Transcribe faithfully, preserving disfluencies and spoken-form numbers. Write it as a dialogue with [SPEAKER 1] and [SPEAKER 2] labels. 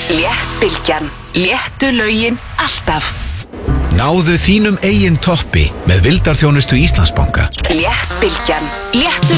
[SPEAKER 1] Léttbylgjan. Léttu lögin alltaf.
[SPEAKER 2] Náðu þínum eigin toppi með vildarþjónustu Íslandsbanka.
[SPEAKER 1] Léttbylgjan. Léttu